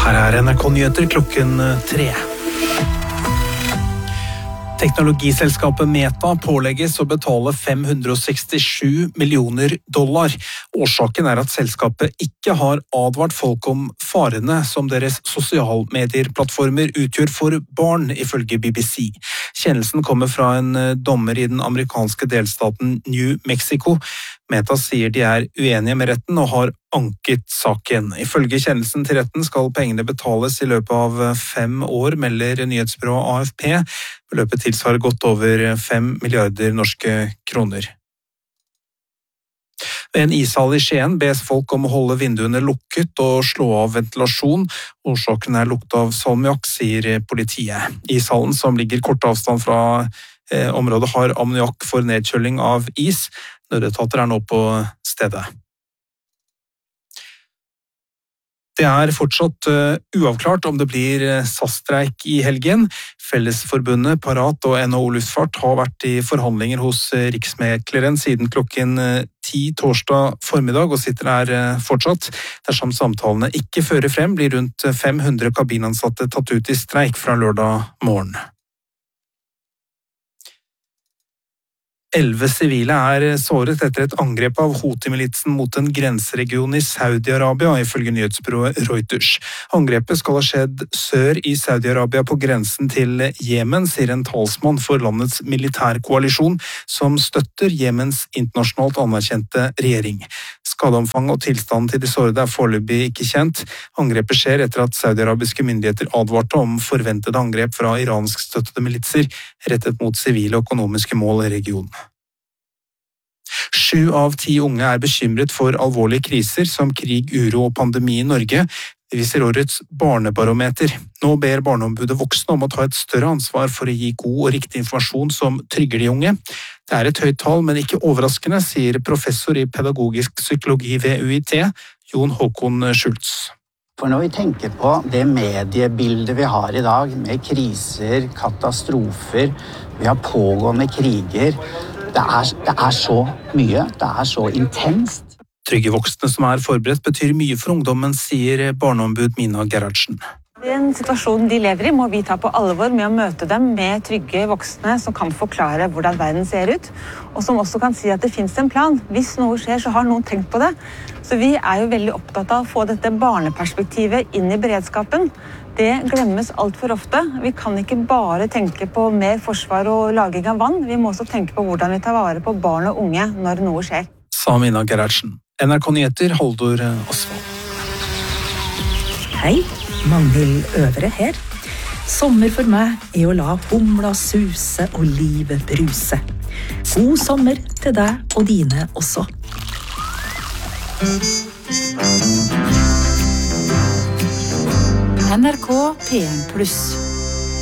Her NRK-nyheter klokken 3. Teknologiselskapet Meta pålegges å betale $567 millioner. Årsaken at selskapet ikke har advart folk om farene som deres sosialmedierplattformer utgjør for barn, ifølge BBC. Kjennelsen kommer fra en dommer i den amerikanske delstaten New Mexico. Meta sier de uenige med retten og har anket saken. Ifølge kjennelsen til retten skal pengene betales i løpet av 5 år, melder nyhetsbyrået AFP. Beløpet tilsvarer godt over 5 milliarder norske kroner. Ved en ishall i Skien bes folk om å holde vinduene lukket og slå av ventilasjon. Årsaken lukt av salmiakk, sier politiet. Ishallen, som ligger kort avstand fra området, har ammoniakk for nedkjøling av is. Nødetater nå på stedet. Det fortsatt uavklart om det blir SAS-streik i helgen. Fellesforbundet, Parat og NHO Luftfart har vært i forhandlinger hos Riksmekleren siden klokken 10 torsdag formiddag og sitter fortsatt. Dersom samtalene ikke fører frem, blir rundt 500 kabinansatte tatt ut i streik fra lørdag morgen. 11 sivile såret etter et angrep av Houthi-militsen mot en grenseregion i Saudi-Arabia, ifølge nyhetsbyrået Reuters. Angrepet skal ha skjedd sør i Saudi-Arabia på grensen til Jemen, sier en talsmann for landets militærkoalisjon, som støtter Jemens internasjonalt anerkjente regjering. Skadeomfang og tilstanden til de sårede foreløpig ikke kjent. Angrepet skjer etter at saudi-arabiske myndigheter advarte om forventede angrep fra iransk støttede militser rettet mot sivile og økonomiske mål i regionen. 7 av 10 unge bekymret for alvorlige kriser som krig, uro og pandemi i Norge. Det viser årets barnebarometer. Nå ber barneombudet voksne om å ta et større ansvar for å gi god og riktig informasjon som trygger de unge. Det et høyt tall, men ikke overraskende, sier professor i pedagogisk psykologi ved UiT, Jon Håkon Schultz. For når vi tenker på det mediebildet vi har i dag, med kriser, katastrofer, vi har pågående kriger, det så mye, det så intenst. Trygge voksne som forberedt betyr mye for ungdommen, sier barneombud Mina Gerhardsen. Den situasjonen de lever i må vi ta på alvor med å møte dem med trygge voksne som kan forklare hvordan verden ser ut, og som også kan si at det finnes en plan. Hvis noe skjer, så har noen tenkt på det. Så vi jo veldig opptatt av å få dette barneperspektivet inn i beredskapen. Det glemmes alt for ofte. Vi kan ikke bare tenke på mer forsvar og laging av vann. Vi må også tenke på hvordan vi tar vare på barn og unge når noe skjer. Sa Mina Gerhardsen. NRK-nyheter, Haldor Osvald. Hei, Magnhild Øvre her. Sommer for meg å la humla suse og livet bruse. God sommer til deg og dine også. NRK P1+.